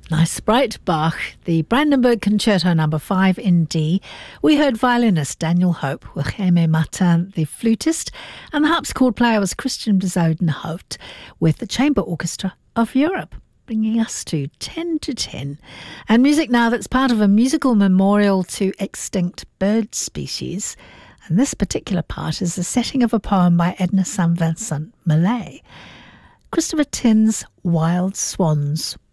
Nice, bright Bach, the Brandenburg Concerto No. 5 in D. We heard violinist Daniel Hope with Jaime Martin, the flutist, and the harpsichord player was Christian de Zuidenhout with the Chamber Orchestra of Europe, bringing us to 10 to 10. And music now that's part of a musical memorial to extinct bird species. And this particular part is the setting of a poem by Edna St. Vincent Millay. Christopher Tin's Wild Swans